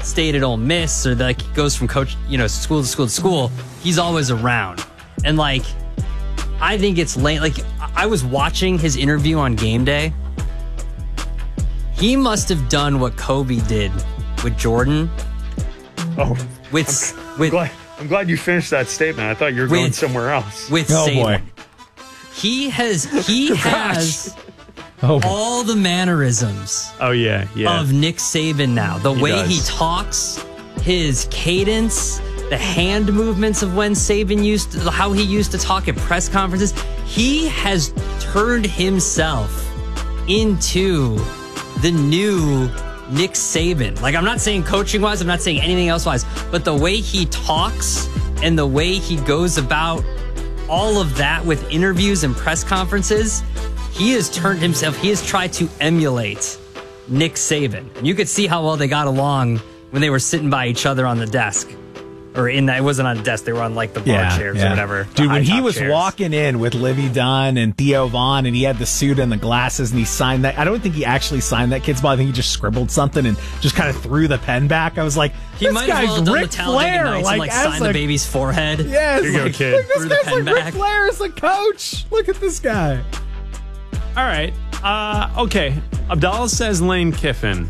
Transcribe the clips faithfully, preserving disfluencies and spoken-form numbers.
stayed at Ole Miss or like goes from coach, you know, school to school to school, he's always around. And like, I think it's late. Like, I was watching his interview on game day. He must have done what Kobe did with Jordan. Oh, with I'm, with. I'm glad, I'm glad you finished that statement. I thought you were going with, somewhere else. With oh Saban. boy, he has he has oh. all the mannerisms. Oh yeah, yeah. Of Nick Saban now, the he way does. he talks, his cadence, the hand movements of when Saban used to, how he used to talk at press conferences. He has turned himself into the new Nick Saban. Like, I'm not saying coaching wise, I'm not saying anything else wise, but the way he talks and the way he goes about all of that with interviews and press conferences, he has turned himself, he has tried to emulate Nick Saban. And you could see how well they got along when they were sitting by each other on the desk. Or in that, it wasn't on a desk, they were on like the bar yeah, chairs yeah. or whatever. Dude, when he was chairs. walking in with Livy Dunn and Theo Vaughn and he had the suit and the glasses and he signed that, I don't think he actually signed that kid's ball. I think he just scribbled something and just kind of threw the pen back. I was like, He this might guy's as well have done Ric the Talladega Flair. Nights Like, and like as sign the like, baby's forehead. yeah, Here you go, like, kid. Like, this Threw the guy's pen like Ric back. Flair as a coach. Look at this guy. All right. Uh, okay. Abdallah says Lane Kiffin.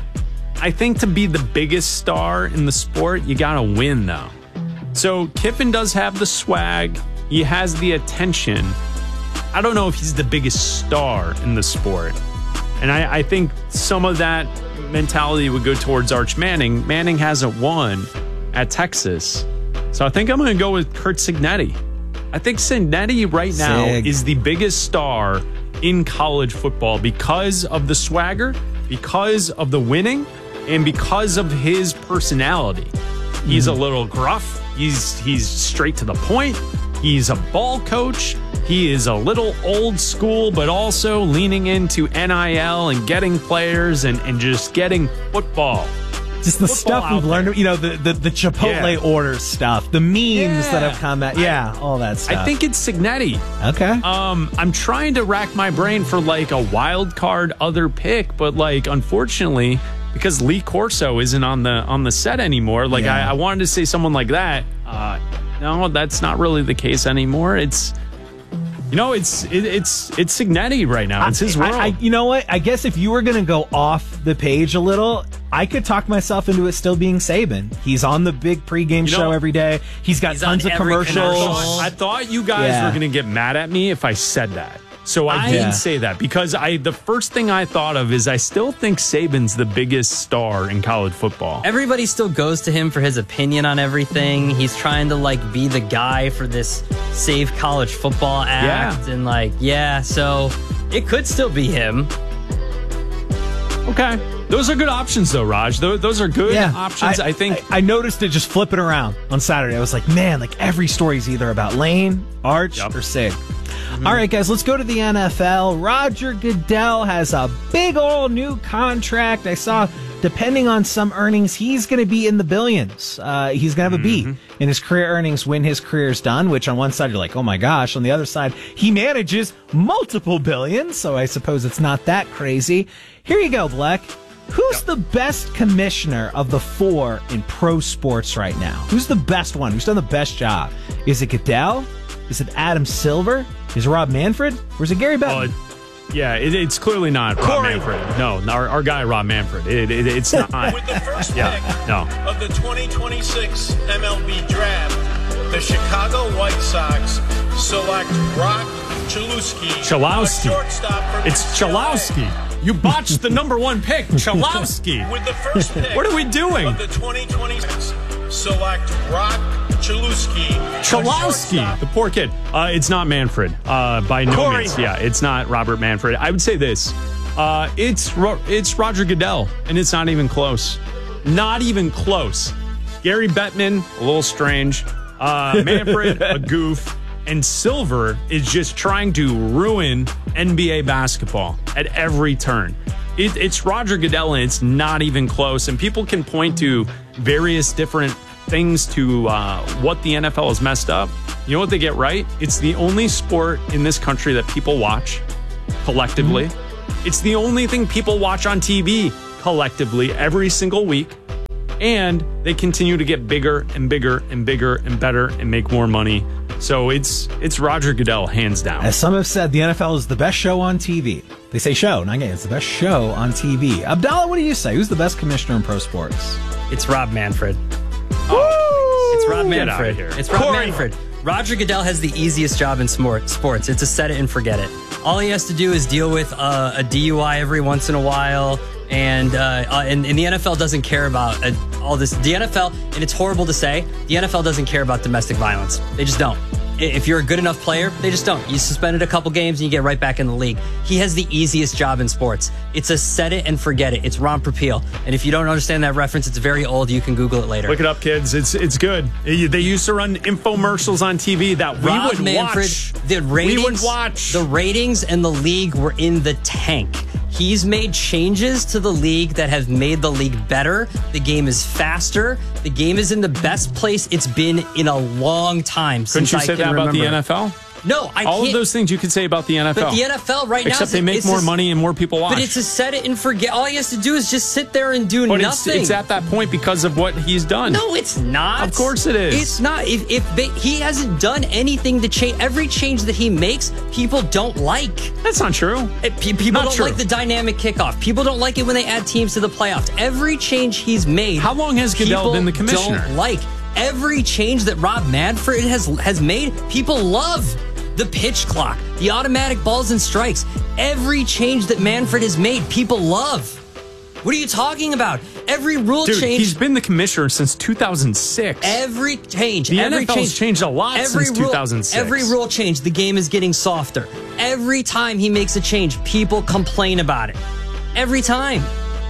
I think to be the biggest star in the sport, you got to win, though. So Kiffin does have the swag. He has the attention. I don't know if he's the biggest star in the sport. And I, I think some of that mentality would go towards Arch Manning. Manning hasn't won at Texas. So I think I'm going to go with Curt Cignetti. I think Cignetti right now Sig. is the biggest star in college football because of the swagger, because of the winning, and because of his personality. He's a little gruff. He's he's straight to the point. He's a ball coach. He is a little old school, but also leaning into N I L and getting players and, and just getting football. Just the Football stuff out we've there. learned, you know, the, the, the Chipotle Yeah. order stuff, the memes Yeah. that have come out. Yeah, all that stuff. I think it's Cignetti. Okay. Um, I'm trying to rack my brain for like a wild card other pick, but like unfortunately, because Lee Corso isn't on the on the set anymore, like Yeah. I, I wanted to say someone like that. Uh, no, that's not really the case anymore. It's you know, it's it, it's it's Cignetti right now. It's his world. I, I, you know what? I guess if you were going to go off the page a little, I could talk myself into it still being Saban. He's on the big pregame You know- show every day. He's got He's tons on of every commercials. commercial. I thought you guys Yeah. were going to get mad at me if I said that. So I, I- didn't Yeah. say that because I the first thing I thought of is I still think Saban's the biggest star in college football. Everybody still goes to him for his opinion on everything. He's trying to like be the guy for this Save College Football act. Yeah. And like, yeah, so it could still be him. Okay. Those are good options, though, Raj. Those, those are good Yeah, options. I, think. I, I noticed it just flipping around on Saturday. I was like, man, like every story's either about Lane, Arch, Yep. or Sig. All right, guys, let's go to the N F L. Roger Goodell has a big old new contract. I saw, depending on some earnings, he's going to be in the billions. Uh, he's going to have a beat in his career earnings when his career's done, which on one side you're like, oh my gosh. On the other side, he manages multiple billions, so I suppose it's not that crazy. Here you go, Bleck. Who's the best commissioner of the four in pro sports right now? Who's the best one? Who's done the best job? Is it Goodell? Is it Adam Silver? Is it Rob Manfred? Or is it Gary Oh, Bettman? it- yeah, it, it's clearly not Rob Corey. Manfred. No, our, our guy Rob Manfred. It, it, it's not. With the first Yeah, pick no. of the twenty twenty-six M L B Draft, the Chicago White Sox select Rock Chalowski. Chalowski. a shortstop from It's U C L A. Chalowski. You botched the number one pick, Chalowski. With the first pick What are we doing? of the twenty twenty-six, select Rock Chalowski. a Chalowski, shortstop the poor kid. Uh, it's not Manfred. Uh, by no Corey. means. Yeah, it's not Robert Manfred. I would say this. Uh, it's Ro- it's Roger Goodell, and it's not even close. Not even close. Gary Bettman, a little strange. Uh, Manfred, a goof. And Silver is just trying to ruin N B A basketball at every turn. It, it's Roger Goodell, and it's not even close. And people can point to various different things to uh, what the N F L has messed up. You know what they get right? It's the only sport in this country that people watch collectively. Mm-hmm. It's the only thing people watch on T V collectively every single week. and they continue to get bigger and bigger and bigger and better and make more money. So it's it's Roger Goodell, hands down. As some have said, the N F L is the best show on T V. They say show, not game. It's the best show on T V. Abdallah, what do you say? Who's the best commissioner in pro sports? It's Rob Manfred. Oh, It's Rob get Manfred. out of here. It's Rob Corey. Manfred. Roger Goodell has the easiest job in smor- sports. It's a set it and forget it. All he has to do is deal with uh, a D U I every once in a while, and uh, uh, and, and the N F L doesn't care about uh, all this. The N F L, and it's horrible to say, the N F L doesn't care about domestic violence. They just don't. If you're a good enough player, they just don't. You suspended a couple games and you get right back in the league. He has the easiest job in sports. It's a set it and forget it. It's Ron Popeil. And if you don't understand that reference, it's very old. You can Google it later. Look it up, kids. It's it's good. They used to run infomercials on T V that we Rob would Manfred, watch. The ratings, we would watch. The ratings and the league were in the tank. He's made changes to the league that have made the league better. The game is faster. The game is in the best place it's been in a long time. Couldn't since you I say can that about remember. the N F L? No, I All can't. of those things you could say about the N F L. But the N F L right now, except they make it's more a- money and more people watch. But it's a set it and forget. All he has to do is just sit there and do But it's, nothing. it's at that point because of what he's done. No, it's not. Of course it is. It's not. If, if they, he hasn't done anything to change, every change that he makes, people don't like. That's not true. It- pe- people Not don't true. like the dynamic kickoff. People don't like it when they add teams to the playoffs. Every change he's made. How long has Goodell people been the commissioner? Don't like every change that Rob Manfred has has made. People love the pitch clock, the automatic balls and strikes. Every change that Manfred has made, people love. What are you talking about? Every rule Dude, change. he's been the commissioner since two thousand six. Every change, The every N F L's change, changed a lot every since rule, two thousand six. Every rule change, the game is getting softer. Every time he makes a change, people complain about it. Every time.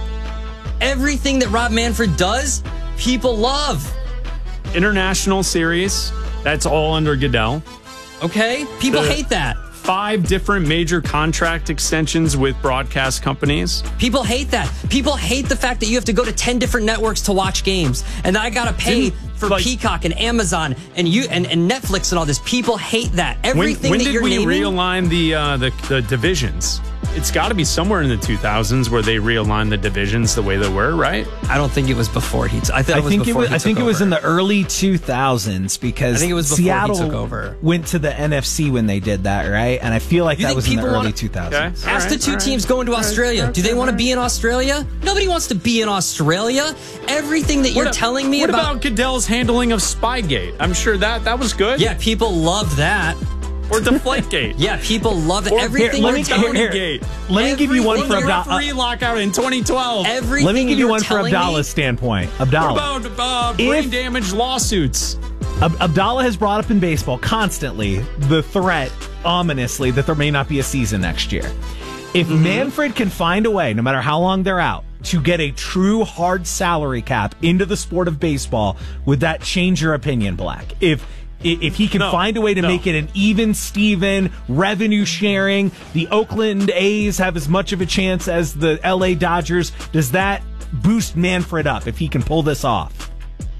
Everything that Rob Manfred does, people love. International series, that's all under Goodell. Okay? People The- hate that. Five different major contract extensions with broadcast companies. People hate that. People hate the fact that you have to go to ten different networks to watch games. And I got to pay Didn't, for like- Peacock and Amazon and you and, and Netflix and all this. People hate that. When, Everything when that did you're we naming, realign the, uh, the the divisions? It's got to be somewhere in the two thousands where they realigned the divisions the way they were, right? I don't think it was before he. T- I, thought I it was think it before was. he I think took it was over. in the early two thousands because I think it was before he Seattle took over. went to the N F C when they did that, right? And I feel like You that think was in the people early wanna- two thousands. Okay. Ask All the right, two all right. teams going to Australia. Do they want to be in Australia? Nobody wants to be in Australia. Everything that you're What- telling me what about, about Goodell's handling of Spygate? I'm sure that that was good. yeah, people loved that. Or Deflategate. Yeah, people love it. Or Everything let you're me- telling here- me. here. Gate. Let me give you one Everything for you're Abdallah. Free lockout in twenty twelve. Everything Let me give you you're one from telling me- Abdallah's standpoint. What Abdallah. about uh, brain If- damage lawsuits? Ab- Abdallah has brought up in baseball constantly the threat, ominously, that there may not be a season next year. If Mm-hmm. Manfred can find a way, no matter how long they're out, to get a true hard salary cap into the sport of baseball, would that change your opinion, Black? If if he can No, find a way to no. make it an even Steven revenue sharing, the Oakland A's have as much of a chance as the L A Dodgers, does that boost Manfred up if he can pull this off?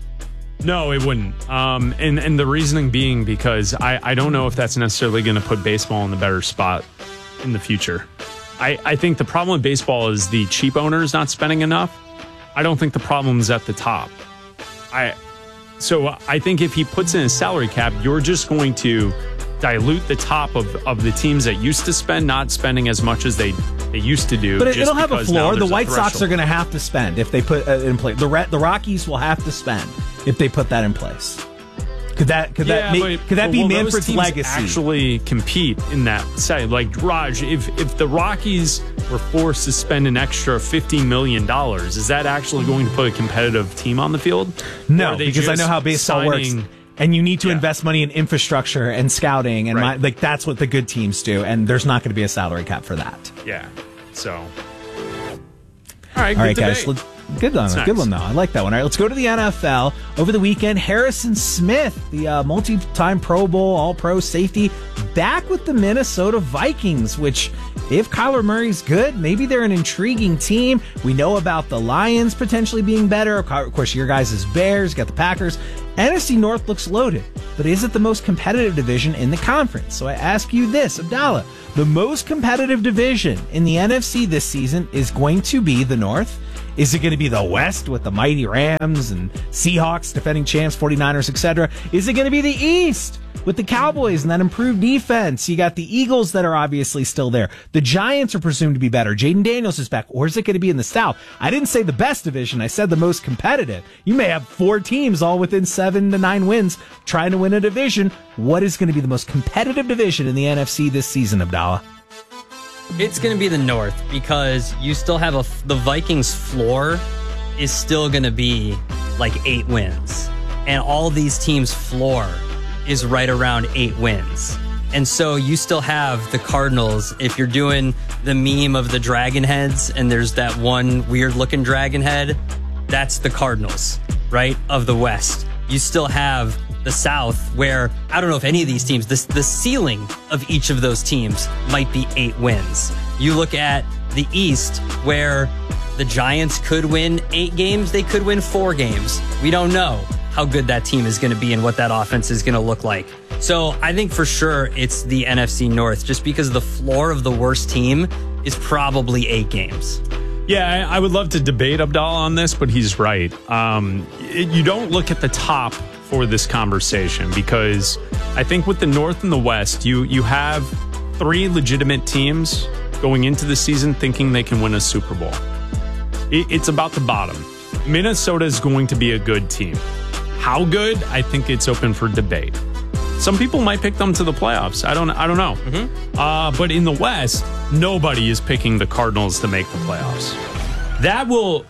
No, it wouldn't. Um, and, and the reasoning being because I, I don't know if that's necessarily going to put baseball in the better spot in the future. I, I think the problem with baseball is the cheap owners not spending enough. I don't think the problem is at the top. I so I think if he puts in a salary cap, you're just going to dilute the top of, of the teams that used to spend, not spending as much as they, they used to do. But it, just it'll have a because now floor. The there's a White Sox threshold. are going to have to spend if they put uh, in place. The Re- the Rockies will have to spend if they put that in place. Could that could that Yeah, make, but- could that but be will those Manfred's teams legacy? Actually, compete in that side, like Raj. If if the Rockies were forced to spend an extra fifty million dollars, is that actually going to put a competitive team on the field? Or No, are they because I know just how baseball signing- works. And you need to Yeah. invest money in infrastructure and scouting, and Right. my, like that's what the good teams do. And there's not going to be a salary cap for that. Yeah. So, all right, All good right, guys. debate. Let's, good one. Nice. Good one, though. I like that one. All right, let's go to the N F L. Over the weekend, Harrison Smith, the uh, multi-time Pro Bowl, All-Pro safety, back with the Minnesota Vikings, which, if Kyler Murray's good, maybe they're an intriguing team. We know about the Lions potentially being better. Of course, your guys is Bears, got the Packers. N F C North looks loaded, but is it the most competitive division in the conference? So I ask you this, Abdallah. The most competitive division in the N F C this season is going to be the North. Is it going to be the West with the mighty Rams and Seahawks, defending champs, forty-niners, et cetera? Is it going to be the East with the Cowboys and that improved defense? You got the Eagles that are obviously still there. The Giants are presumed to be better. Jaden Daniels is back. Or is it going to be in the South? I didn't say the best division. I said the most competitive. You may have four teams all within seven to nine wins trying to win a division. What is going to be the most competitive division in the N F C this season, Abdallah? It's going to be the North because you still have a the Vikings floor is still going to be like eight wins. And all these teams' floor is right around eight wins. And so you still have the Cardinals. If you're doing the meme of the dragon heads and there's that one weird looking dragon head, that's the Cardinals, right? Of the West. You still have the South where I don't know if any of these teams, this, the ceiling of each of those teams might be eight wins. You look at the East where the Giants could win eight games. They could win four games. We don't know how good that team is going to be and what that offense is going to look like. So I think for sure it's the N F C North just because the floor of the worst team is probably eight games. Yeah, I would love to debate Abdallah on this, but he's right. Um, it, you don't look at the top for this conversation because I think with the North and the West, you you have three legitimate teams going into the season thinking they can win a Super Bowl. It, it's about the bottom. Minnesota is going to be a good team. How good? I think it's open for debate. Some people might pick them to the playoffs. I don't. I don't know. Mm-hmm. Uh, but in the West, nobody is picking the Cardinals to make the playoffs. That will.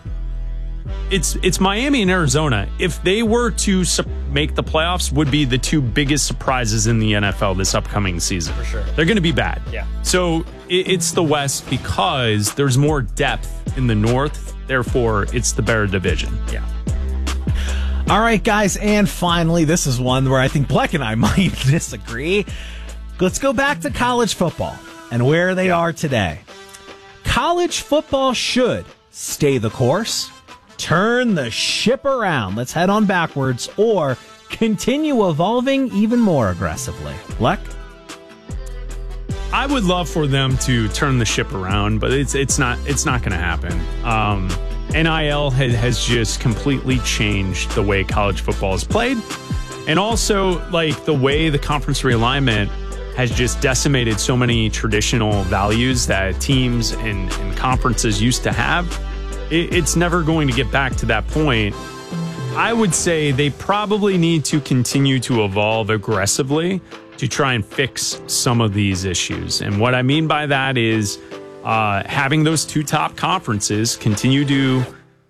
It's it's Miami and Arizona. If they were to su- make the playoffs, would be the two biggest surprises in the N F L this upcoming season. For sure, they're going to be bad. Yeah. So it, it's the West because there's more depth in the North. Therefore, it's the better division. Yeah. All right, guys, and finally, this is one where I think Bleck and I might disagree. Let's go back to college football and where they are today. College football should stay the course, turn the ship around, let's head on backwards, or continue evolving even more aggressively. Bleck? I would love for them to turn the ship around, but it's it's not it's not going to happen. Um, N I L has, has just completely changed the way college football is played, and also like the way the conference realignment has just decimated so many traditional values that teams and, and conferences used to have. It, it's never going to get back to that point. I would say they probably need to continue to evolve aggressively to try and fix some of these issues. And what I mean by that is uh, having those two top conferences continue to,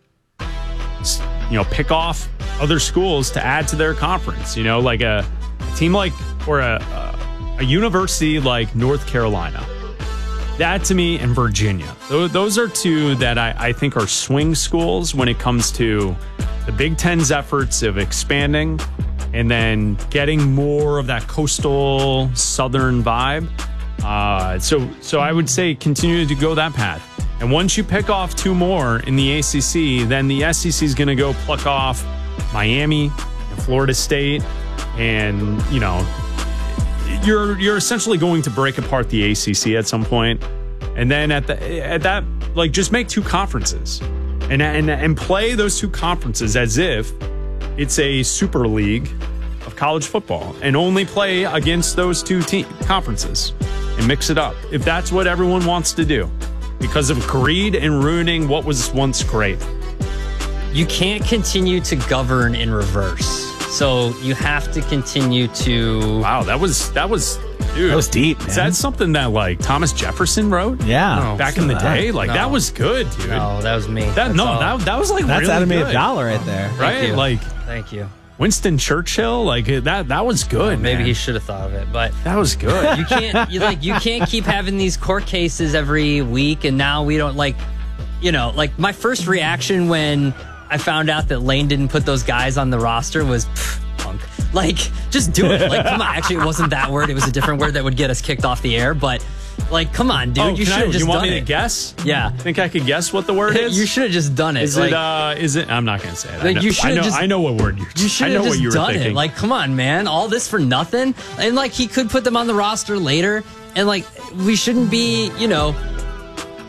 you know, pick off other schools to add to their conference. You know, like a, a team like, or a, a, a university like North Carolina. That to me, and Virginia. Those, those are two that I, I think are swing schools when it comes to the Big Ten's efforts of expanding and then getting more of that coastal southern vibe. Uh, so so I would say continue to go that path. And once you pick off two more in the A C C, then the S E C is going to go pluck off Miami and Florida State. And, you know, you're you're essentially going to break apart the A C C at some point. And then at the at that, like, just make two conferences and and and play those two conferences as if it's a super league of college football and only play against those two te- conferences and mix it up. If that's what everyone wants to do because of greed and ruining what was once great. You can't continue to govern in reverse. So you have to continue to... Wow, that was, that was, dude. That was deep, man. Is that something that, like, Thomas Jefferson wrote? Yeah. No, back in the that. day? Like, No. that was good, dude. No, that was me. That, That's no, all. that, that was, like, That's really Adam good. Abdallah right there. Right? you. Like, Thank you. Winston Churchill? Like, that that was good, Maybe man. he should have thought of it, but... That was good. You can't you like you can't keep having these court cases every week, and now we don't like, you know, like my first reaction when I found out that Lane didn't put those guys on the roster was pff, punk. Like, just do it. Like, come on. Actually, it wasn't that word. It was a different word that would get us kicked off the air. But like, come on, dude. Oh, you can should I- have just you want done me it. to guess? Yeah. Think I could guess what the word is? You should have just done it. Is like, it, uh, is it, I'm not going to say it. I Like, know, you I should've know, just- I know what word you're You should I know have what just you were done thinking. it. Like, come on, man. All this for nothing. And like, he could put them on the roster later. And like, we shouldn't be, you know,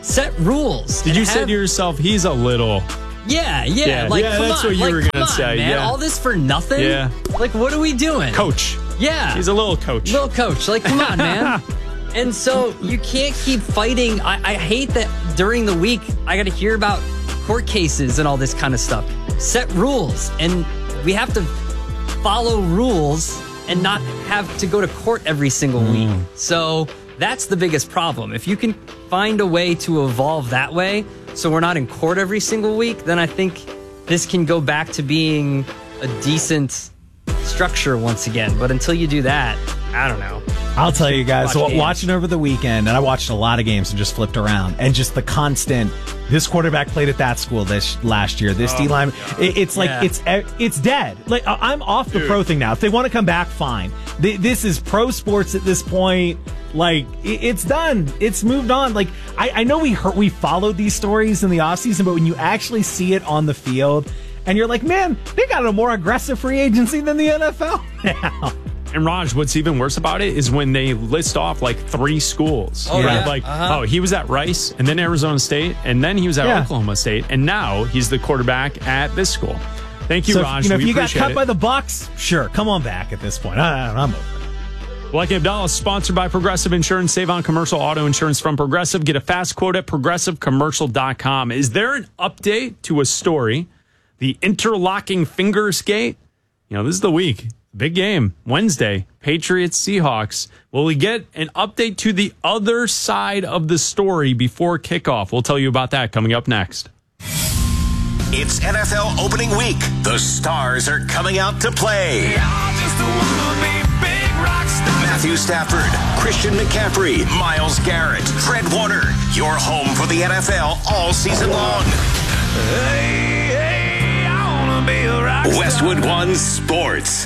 Set rules. Did you and say have- to yourself, he's a little... Yeah, yeah. Yeah, like, yeah, come that's on. what you like, were gonna come on, say, man. yeah. All this for nothing? Yeah. Like, what are we doing? Coach. Yeah. He's a little coach. Little coach. Like, come on, man. And so you can't keep fighting. I, I hate that during the week, I got to hear about court cases and all this kind of stuff. Set rules. And we have to follow rules and not have to go to court every single Mm. week. So that's the biggest problem. If you can find a way to evolve that way, so we're not in court every single week, then I think this can go back to being a decent structure once again. But until you do that, I don't know. I'll tell you guys, Watch wa- games. watching over the weekend, and I watched a lot of games and just flipped around, and just the constant, this quarterback played at that school this last year, this Oh, D-line, it, it's like, Yeah. it's it's dead. Like, I- I'm off the pro thing now. If they want to come back, fine. Th- This is pro sports at this point. Like, it- it's done. It's moved on. Like, I, I know we heard, we followed these stories in the offseason, but when you actually see it on the field, and you're like, man, they got a more aggressive free agency than the N F L now. And Raj, what's even worse about it is when they list off like three schools. Oh, You know, yeah. Like, Uh-huh. oh, he was at Rice and then Arizona State and then he was at Yeah. Oklahoma State and now he's the quarterback at this school. Thank you, So, Raj. you know, we if you got appreciate cut it. by the Bucks, sure, come on back at this point. I, I'm over it. Like Abdallah, sponsored by Progressive Insurance. Save on commercial auto insurance from Progressive. Get a fast quote at progressive commercial dot com. Is there an update to a story? The interlocking fingers gate? You know, this is the week. Big game. Wednesday. Patriots, Seahawks. Will we get an update to the other side of the story before kickoff? We'll tell you about that coming up next. It's N F L opening week. The stars are coming out to play. Matthew Stafford, Christian McCaffrey, Myles Garrett, Fred Warner. Your home for the N F L all season long. Hey, hey, I wanna be a rock star. Westwood One Sports.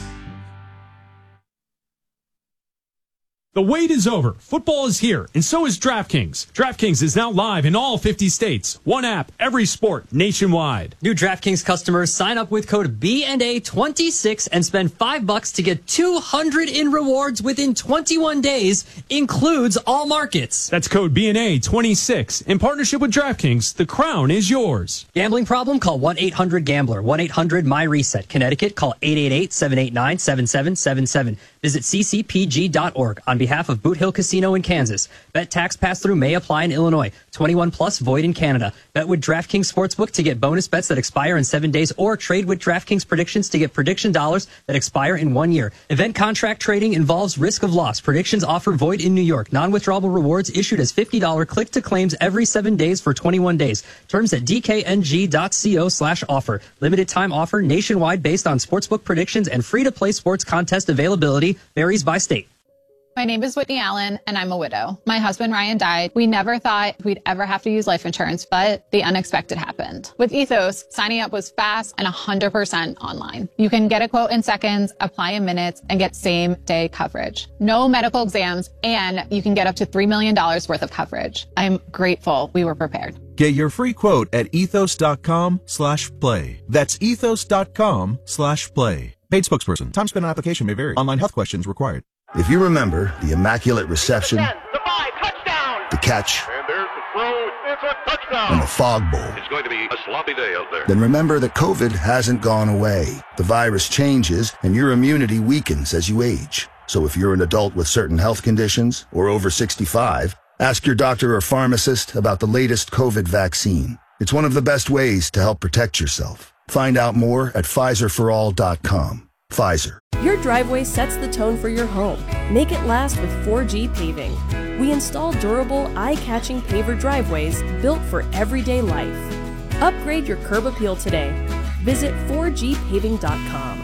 The wait is over. Football is here, and so is DraftKings. DraftKings is now live in all fifty states. One app, every sport, nationwide. New DraftKings customers sign up with code B N A twenty-six and spend five bucks to get two hundred in rewards within twenty-one days. Includes all markets. That's code B N A twenty-six. In partnership with DraftKings, the crown is yours. Gambling problem? Call one eight hundred gambler. one eight hundred my reset. Connecticut, call eight eight eight, seven eight nine, seven seven seven seven. Visit c c p g dot org on behalf of Boot Hill Casino in Kansas. Bet tax pass-through may apply in Illinois. twenty-one plus void in Canada. Bet with DraftKings Sportsbook to get bonus bets that expire in seven days or trade with DraftKings Predictions to get prediction dollars that expire in one year. Event contract trading involves risk of loss. Predictions offer void in New York. Non-withdrawable rewards issued as fifty dollars click-to-claims every seven days for twenty-one days. Terms at d k n g dot co slash offer. Limited time offer nationwide based on sportsbook predictions and free-to-play sports contest availability varies by state. My name is Whitney Allen, and I'm a widow. My husband, Ryan, died. We never thought we'd ever have to use life insurance, but the unexpected happened. With Ethos, signing up was fast and one hundred percent online. You can get a quote in seconds, apply in minutes, and get same-day coverage. No medical exams, and you can get up to three million dollars worth of coverage. I'm grateful we were prepared. Get your free quote at ethos.com slash play. That's ethos.com slash play. Paid spokesperson. Time spent on application may vary. Online health questions required. If you remember the immaculate reception, The five, touchdown. the catch, And there's the throw. It's a touchdown. and the fog bowl, It's going to be a sloppy day out there. then remember that COVID hasn't gone away. The virus changes and your immunity weakens as you age. So if you're an adult with certain health conditions or over sixty-five, ask your doctor or pharmacist about the latest COVID vaccine. It's one of the best ways to help protect yourself. Find out more at Pfizer for all dot com. Pfizer. Your driveway sets the tone for your home. Make it last with four G Paving. We install durable, eye-catching paver driveways built for everyday life. Upgrade your curb appeal today. Visit four g paving dot com.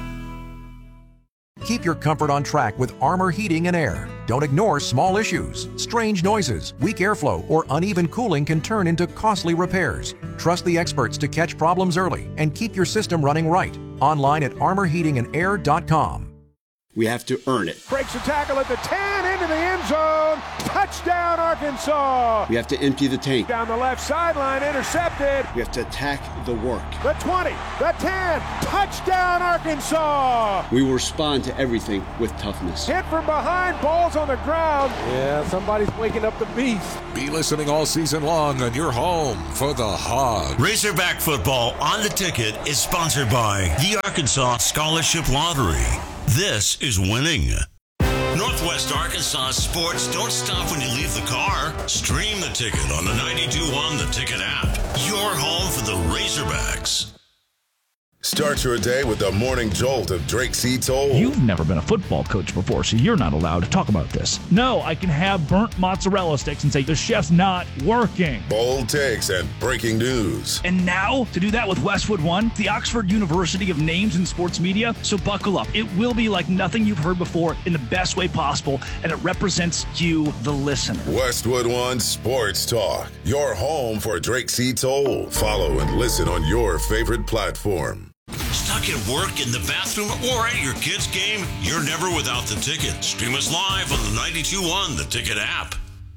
Keep your comfort on track with Armor Heating and Air. Don't ignore small issues. Strange noises, weak airflow, or uneven cooling can turn into costly repairs. Trust the experts to catch problems early and keep your system running right. Online at armor heating and air dot com. We have to earn it. Breaks a tackle at the ten, into the end zone. Touchdown, Arkansas. We have to empty the tank. Down the left sideline, intercepted. We have to attack the work. The twenty, the ten, touchdown, Arkansas. We will respond to everything with toughness. Hit from behind, balls on the ground. Yeah, somebody's waking up the beast. Be listening all season long on your home for the Hogs. Razorback football on the ticket is sponsored by the Arkansas Scholarship Lottery. This is winning. Northwest Arkansas sports don't stop when you leave the car. Stream the ticket on the ninety-two point one The Ticket app. Your home for the Razorbacks. Start your day with the morning jolt of Drake C. Toll. You've never been a football coach before, so you're not allowed to talk about this. No, I can have burnt mozzarella sticks and say the chef's not working. Bold takes and breaking news. And now, to do that with Westwood One, the Oxford University of Names in Sports Media, so buckle up. It will be like nothing you've heard before in the best way possible, and it represents you, the listener. Westwood One Sports Talk, your home for Drake C. Toll. Follow and listen on your favorite platform. Stuck at work, in the bathroom, or at your kid's game? You're never without the ticket. Stream us live on the ninety-two point one The Ticket app.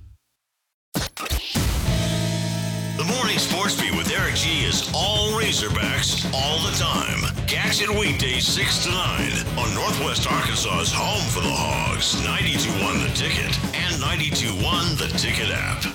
The Morning Sports Beat with Eric G is all Razorbacks all the time. Catch it weekdays six to nine on Northwest Arkansas's home for the Hogs, ninety-two point one The Ticket and ninety-two point one The Ticket app.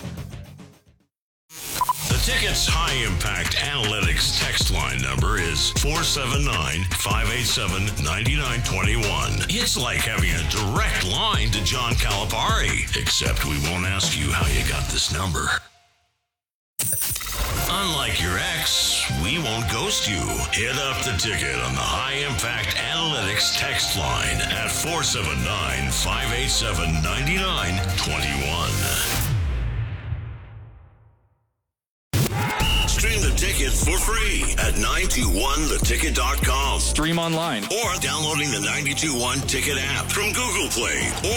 The Ticket's high-impact analytics text line number is four seven nine, five eight seven, nine nine two one. It's like having a direct line to John Calipari, except we won't ask you how you got this number. Unlike your ex, we won't ghost you. Hit up the Ticket on the high-impact analytics text line at four seven nine, five eight seven, nine nine two one. Stream the Ticket for free at nine two one the ticket dot com. Stream online. Or downloading the ninety-two point one Ticket app from Google Play